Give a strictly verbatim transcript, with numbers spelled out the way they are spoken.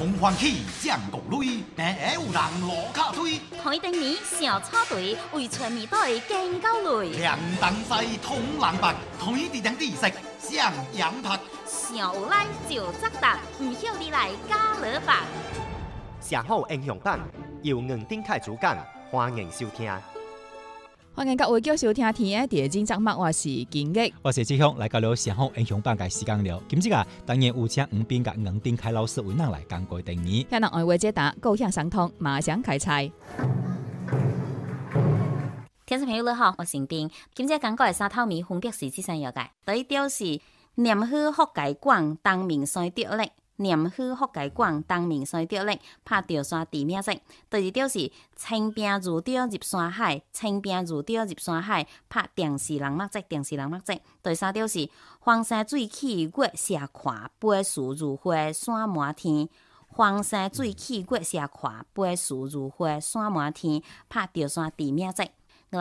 同歡喜將國類，平下有人落卡推。 台頂年小草堆，為村民隊更高類。 兩東西通人白，台地頂地色上羊拍。 上有來就責答，唔曉你來加勒白。 社好英雄版由吳丁凱主講，歡迎收聽。 歡迎各位繼續收聽天嘅第二集節目，我是金玉， 我是志雄，來到了社好英雄版嘅時間了。今日啊，當然有請吳斌甲吳丁凱老師為咱來講過第二。 向人愛話解答，高向相通，馬上開賽。 聽眾朋友你好，我是丁。今日講過嘅三套米分別是這三樣嘅，第一條是念好福佳廣，當面衰着力。念好福佳廣，當面衰着力，拍著山地名色。第二條是清兵如潮入山海，清兵如潮入山海，拍定是人目跡，定是人目跡。第三條是黃山水起月射看，飛樹如花山滿天。黃山水起月射看，飛樹如花山滿天，拍著山地名色。